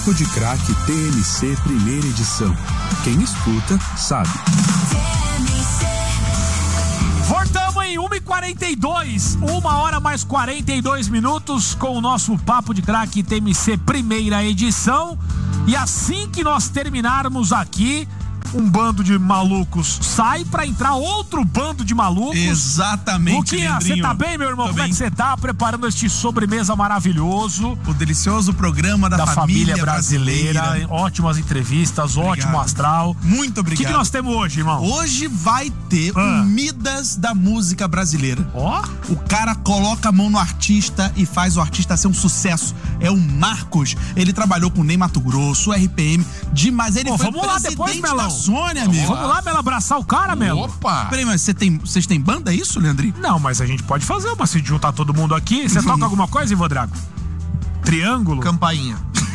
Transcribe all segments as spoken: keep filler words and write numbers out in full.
Papo de Craque T M C primeira edição. Quem escuta, sabe. Voltamos em uma e quarenta e dois, uma hora mais quarenta e dois minutos com o nosso Papo de Craque T M C primeira edição. E assim que nós terminarmos aqui, um bando de malucos sai pra entrar outro bando de malucos. Exatamente, Luquinha, você tá bem, meu irmão? Tô Como bem. é que você tá preparando este sobremesa maravilhoso? O delicioso programa da, da família, família brasileira. brasileira. Ótimas entrevistas, Obrigado. ótimo astral. Muito O obrigado. que, que nós temos hoje, irmão? Hoje vai ter Ah. o Midas da música brasileira. Ó, O cara coloca a mão no artista e faz o artista ser um sucesso. É o Marcos. Ele trabalhou com o Ney Matogrosso, o R P M, demais. Ele Pô, foi vamos lá presidente depois, da Melão. Sônia, amigo. vamos lá, Melo, abraçar o cara, Melo. Opa! Peraí, mas você tem, vocês têm banda, é isso, Leandrinho? Não, mas a gente pode fazer uma, se juntar todo mundo aqui. Você toca alguma coisa, Ivo Drago? Triângulo? Campainha.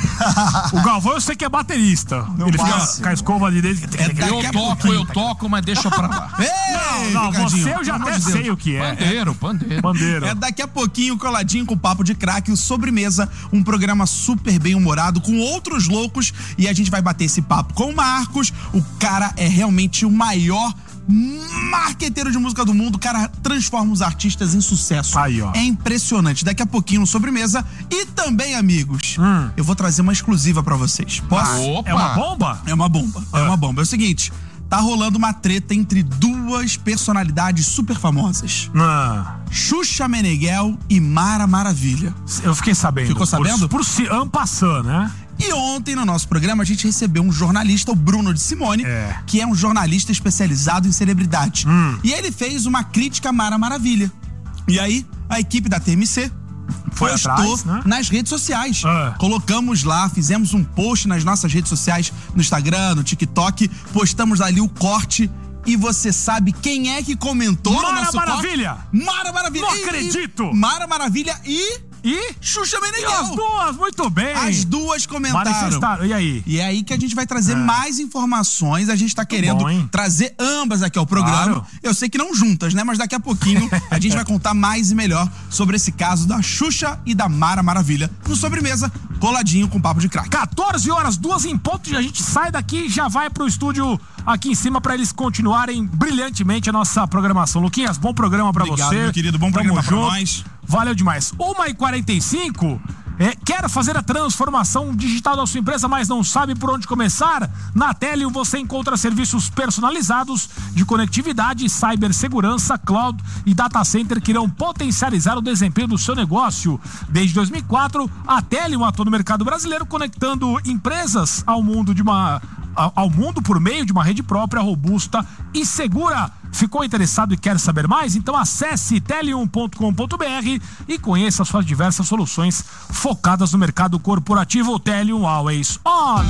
O Galvão eu sei que é baterista. Não Ele passa. fica com a escova de dentro. É daqui Eu a toco, pouquinho. eu toco, mas deixa pra lá. Ei, Não, Ricardinho, você eu já pelo até amor de Deus. sei o que é. Pandeiro, pandeiro. Bandeira. É daqui a pouquinho, coladinho com o Papo de Craque, o Sobremesa, um programa super bem-humorado, com outros loucos, e a gente vai bater esse papo com o Marcos. O cara é realmente o maior marqueteiro de música do mundo. O cara transforma os artistas em sucesso. Aí, ó. É impressionante. Daqui a pouquinho no Sobremesa. E também, amigos, Hum. eu vou trazer uma exclusiva pra vocês. Posso? Opa! É uma bomba? É uma bomba, é uma bomba. É o seguinte, tá rolando uma treta entre duas personalidades super famosas. Ah, Xuxa Meneghel e Mara Maravilha. eu fiquei sabendo. Ficou sabendo? Por, por si, en passant, né? E ontem, no nosso programa, a gente recebeu um jornalista, o Bruno de Simone, É. que é um jornalista especializado em celebridade. Hum. E ele fez uma crítica à Mara Maravilha. E aí, a equipe da T M C Foi postou atrás, né? nas redes sociais. Ah. Colocamos lá, fizemos um post nas nossas redes sociais, no Instagram, no TikTok, postamos ali o corte. E você sabe quem é que comentou Mara no nosso Maravilha! corte? Mara Maravilha! Não E- acredito! Mara Maravilha e E? Xuxa E Meneghel! as duas, muito bem. As duas comentaram. Manifestaram. E aí? E é aí que a gente vai trazer mais informações. A gente tá querendo bom, hein? trazer ambas aqui ao programa. Claro. Eu sei que não juntas, né? Mas daqui a pouquinho a gente vai contar mais e melhor sobre esse caso da Xuxa e da Mara Maravilha. No Sobremesa, coladinho com Papo de Craque. quatorze horas, duas em ponto, e a gente sai daqui e já vai pro estúdio aqui em cima pra eles continuarem brilhantemente a nossa programação. Luquinhas, bom programa pra Obrigado, você. meu querido. Bom Tamo programa pra junto. nós. Valeu demais. uma e quarenta e cinco. É, quer fazer a transformação digital da sua empresa, mas não sabe por onde começar? Na Telio você encontra serviços personalizados de conectividade, cibersegurança, cloud e data center que irão potencializar o desempenho do seu negócio. Desde dois mil e quatro, a Telio atua no mercado brasileiro, conectando empresas ao mundo de uma ao mundo por meio de uma rede própria, robusta e segura. Ficou interessado e quer saber mais? Então acesse telium ponto com ponto br e conheça suas diversas soluções focadas no mercado corporativo. Telium Always On.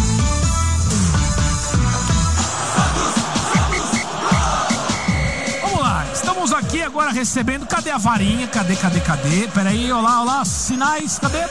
Vamos lá, estamos aqui agora recebendo. Cadê a varinha? Cadê, cadê, cadê? Peraí, olá, olá, sinais, cadê?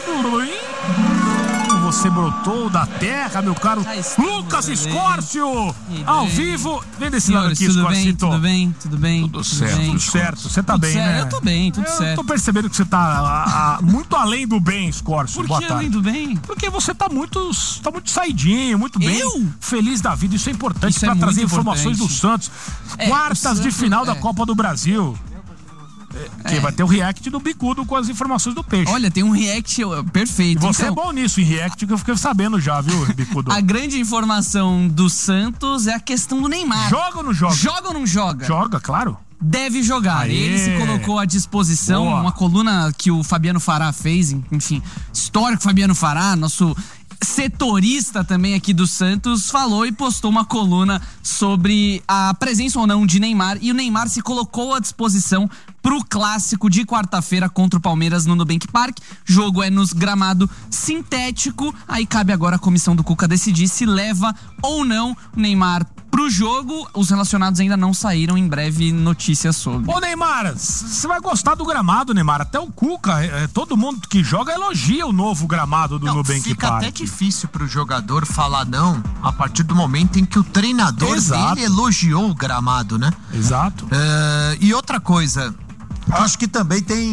Você brotou da terra, meu caro Lucas Escórcio, ao vivo. Vem desse lado aqui, tudo bem, Escórcio. tudo bem, tudo bem. Tudo certo, bem. Tudo certo, você tá Tudo bem, certo, né? eu tô bem, tudo eu certo. tô percebendo que você tá a- a- muito além do bem, Escórcio. Por Boa que tarde. além do bem? Porque você tá muito, tá muito saidinho, muito bem. Eu? Feliz da vida. Isso é importante Isso é pra muito trazer informações importante. do Santos. É, Quartas o de Santos, final da é. Copa do Brasil. Que É. vai ter o react do Bicudo com as informações do Peixe. Olha, tem um react uh, perfeito. Você Então, é bom nisso em react, que eu fiquei sabendo já, viu, Bicudo? a grande informação do Santos é a questão do Neymar. Joga ou não joga? Joga ou não joga? Joga, claro. Deve jogar. Aê. Ele se colocou à disposição, Boa. uma coluna que o Fabiano Fará fez, enfim, histórico Fabiano Fará, nosso setorista também aqui do Santos, falou e postou uma coluna sobre a presença ou não de Neymar, e o Neymar se colocou à disposição pro clássico de quarta-feira contra o Palmeiras no Nubank Park. Jogo é nos gramado sintético, aí cabe agora a comissão do Cuca decidir se leva ou não o Neymar pro jogo. Os relacionados ainda não saíram, em breve notícias sobre. Ô Neymar, você vai gostar do gramado, Neymar. Até o Cuca, é, todo mundo que joga elogia o novo gramado do Não, Nubank fica Park. até difícil pro jogador falar não a partir do momento em que o treinador Exato. dele elogiou o gramado, né? Exato. É, e outra coisa, acho que também tem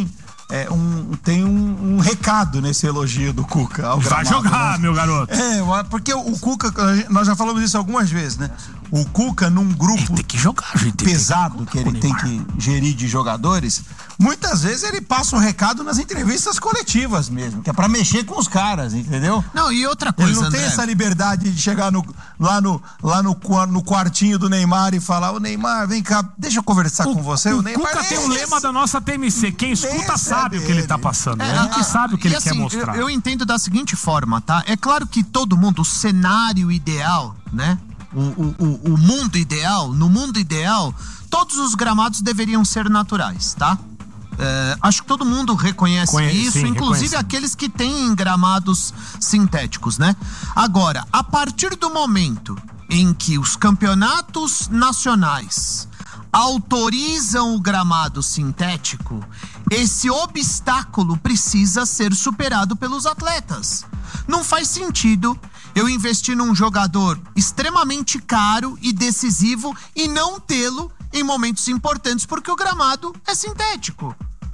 É, um, tem um, um recado nesse elogio do Cuca ao Vai gramado, jogar, né? meu garoto. É, porque o Cuca, nós já falamos isso algumas vezes, né? O Cuca, num grupo Tem que jogar, gente. pesado que ele tem que gerir de jogadores, muitas vezes ele passa um recado nas entrevistas coletivas mesmo, que é pra mexer com os caras, entendeu? Não, e outra coisa, Ele não André, tem essa liberdade de chegar no, lá, no, lá no, no quartinho do Neymar e falar: ô Neymar, vem cá, deixa eu conversar com você. O, O Neymar Cuca nem tem um esse- lema da nossa T M C: quem escuta Esse é sabe o que ele tá dele. passando. É, A gente ah, sabe o que e ele assim, quer mostrar. Eu, eu entendo da seguinte forma, tá? É claro que todo mundo, o cenário ideal, né? O, o, o, o mundo ideal, no mundo ideal, todos os gramados deveriam ser naturais, tá? É, acho que todo mundo reconhece Conhe- isso, sim, inclusive reconhece. aqueles que têm gramados sintéticos, né? Agora, a partir do momento em que os campeonatos nacionais autorizam o gramado sintético, esse obstáculo precisa ser superado pelos atletas. Não faz sentido eu investir num jogador extremamente caro e decisivo e não tê-lo em momentos importantes porque o gramado é sintético.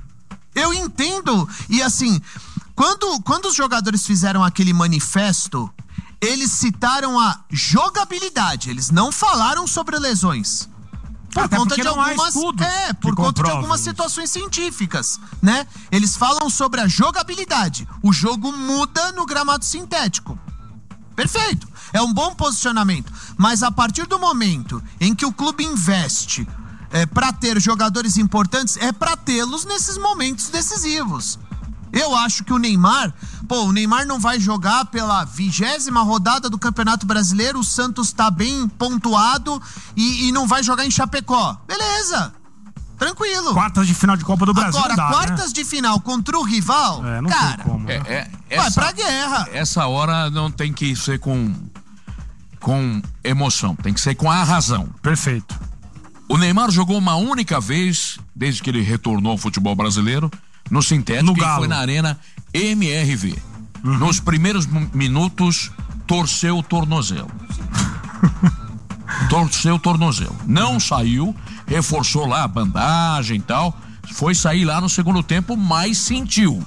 Eu entendo. E assim, quando, quando os jogadores fizeram aquele manifesto, eles citaram a jogabilidade, eles não falaram sobre lesões. Por Até conta porque de não há algumas, estudo é, que por conta de comprove algumas isso. situações científicas, né? Eles falam sobre a jogabilidade. O jogo muda no gramado sintético. Perfeito. É um bom posicionamento. Mas a partir do momento em que o clube investe é, para ter jogadores importantes, é para tê-los nesses momentos decisivos. Eu acho que o Neymar, pô, o Neymar não vai jogar pela vigésima rodada do Campeonato Brasileiro, o Santos tá bem pontuado e, e não vai jogar em Chapecó. Beleza, tranquilo. Quartas de final de Copa do Brasil. Agora, não dá, quartas de final contra o rival, né? É, não cara, tem como. É, né? é, vai essa, pra guerra. essa hora não tem que ser com, com emoção, tem que ser com a razão. Perfeito. O Neymar jogou uma única vez, desde que ele retornou ao futebol brasileiro, no sintético, No que Galo. foi na Arena M R V. Uhum. Nos primeiros m- minutos, torceu o tornozelo. torceu o tornozelo. Não saiu, reforçou lá a bandagem e tal. Foi sair lá no segundo tempo, mas sentiu.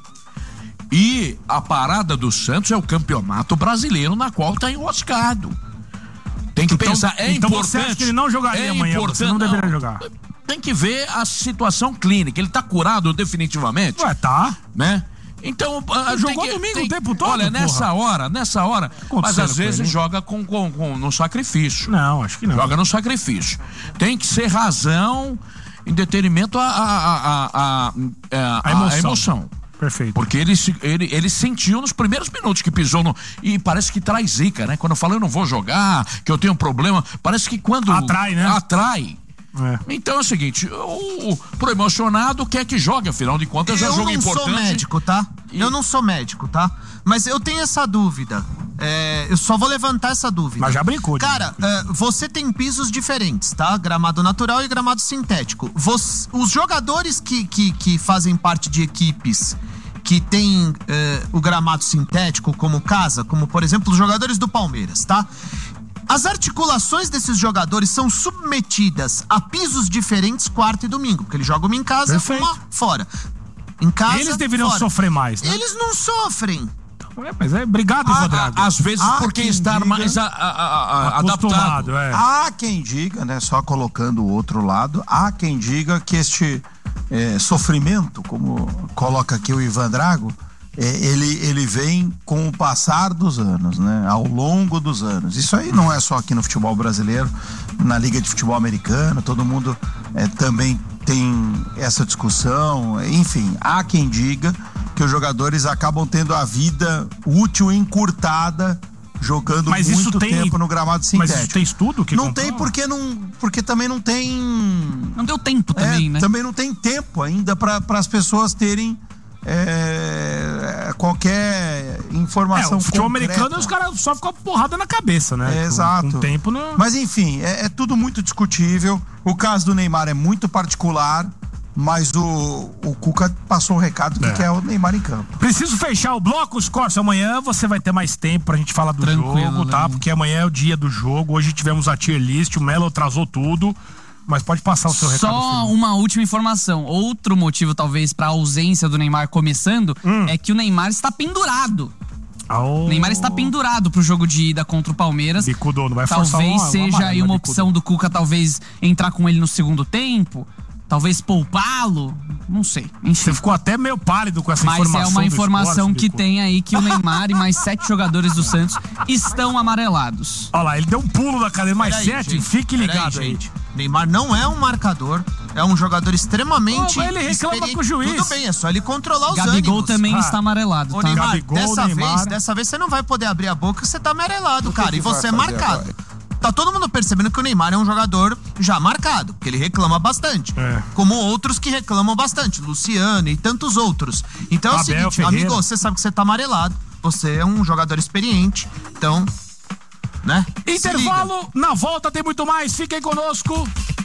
E a parada do Santos é o campeonato brasileiro, na qual está enroscado. Tem que Então- pensar, é então importante. você acha que ele não jogaria é amanhã, importante, você não deveria jogar? Tem que ver a situação clínica. Ele tá curado definitivamente, Ué, tá. né? Então, ah, jogou tem que- domingo tem- o tempo todo, Olha, porra. nessa hora, nessa hora, mas acontecendo às com vezes ele, hein? joga com, com, com- no sacrifício. Não, acho que não. Joga no sacrifício. Tem que ser razão em detrimento à a, a, a, a, a, A emoção. a emoção. Perfeito. Porque ele, se- ele, ele sentiu nos primeiros minutos que pisou no. E parece que traz zica, né? Quando eu falo eu não vou jogar, que eu tenho um problema, parece que quando. Atrai, né? Atrai. É. Então é o seguinte, o, o, pro emocionado quer que jogue, afinal de contas é um Eu jogo não importante. sou médico, tá? E- Eu não sou médico, tá? Mas eu tenho essa dúvida. É, eu só vou levantar essa dúvida. Mas já brincou, de Cara, é, você tem pisos diferentes, tá? Gramado natural e gramado sintético. Você- os jogadores que, que, que fazem parte de equipes que tem é, o gramado sintético como casa, como por exemplo os jogadores do Palmeiras, tá? As articulações desses jogadores são submetidas a pisos diferentes quarta e domingo, porque eles jogam uma em casa, Perfeito. uma fora. Em casa, Eles deveriam fora. sofrer mais, né? Eles não sofrem. É, mas é, obrigado, Ivan Drago. Às vezes Há porque quem estar diga- mais a, a, a, a, Acostumado, adaptado. é. Há quem diga, né, só colocando o outro lado, há quem diga que este eh, sofrimento, como coloca aqui o Ivan Drago, eh, ele, ele vem com o passar dos anos, né, ao longo dos anos. Isso aí não é só aqui no futebol brasileiro, na Liga de Futebol Americano, todo mundo eh, também tem essa discussão, enfim, há quem diga que os jogadores acabam tendo a vida útil encurtada jogando Mas muito isso tem- tempo no gramado sintético. Mas isso tem estudo que Não comprova? tem porque não, porque também não tem, Não deu tempo é, também, né? também não tem tempo ainda para as pessoas terem é, qualquer É, informação o futebol concreta. americano os caras só ficam porrada na cabeça, né? É, Com- exato. Com tempo não. Mas enfim, é, é tudo muito discutível. O caso do Neymar é muito particular, mas o, o Cuca passou o recado que É. quer o Neymar em campo. Preciso fechar o bloco, Scorcio. Amanhã você vai ter mais tempo pra gente falar do Tranquilo, jogo, tá? né? Porque amanhã é o dia do jogo. Hoje tivemos a tier list, o Melo atrasou tudo. Mas pode passar o seu recado. Só filho. uma última informação. Outro motivo, talvez, pra ausência do Neymar começando Hum. é que o Neymar está pendurado. Oh. O Neymar está pendurado pro jogo de ida contra o Palmeiras. Bicudo, não vai forçar Talvez uma- uma seja amarela, aí uma bicudo. opção do Cuca, talvez entrar com ele no segundo tempo. Talvez poupá-lo. Não sei. Enfim. Você ficou até meio pálido com essa Mas informação. é uma do informação esporte, que Bicudo. tem aí que o Neymar e mais sete jogadores do Santos estão amarelados. Olha lá, ele deu um pulo da cadeira, mais Peraí, sete, gente, fique peraí, ligado aí. gente. Neymar não é um marcador, é um jogador extremamente Oh, mas ele reclama experiente. com o juiz. Tudo bem, é só ele controlar os Gabigol ânimos. também Ah. está amarelado, Ô, tá? Neymar, Gabigol, dessa Neymar. vez, dessa vez você não vai poder abrir a boca que você tá amarelado, cara. que E vai você é fazer marcado. agora? Tá todo mundo percebendo que o Neymar é um jogador já marcado, porque ele reclama bastante. É. Como outros que reclamam bastante, Luciano e tantos outros. Então é o Abel seguinte, Ferreira. amigo, você sabe que você tá amarelado. Você é um jogador experiente, então, né? Se liga. Intervalo, na volta tem muito mais, fiquem conosco.